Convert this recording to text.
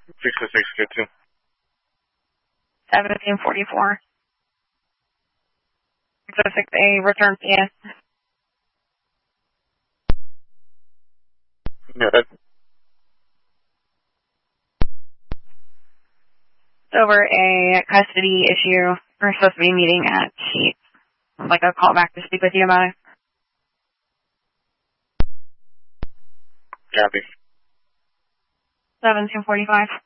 606, good too. 1744. 606A, return PS. Good. It's over a custody issue. We're supposed to be meeting at Sheets. I'd like a call back to speak with you about it. Copy. 1745.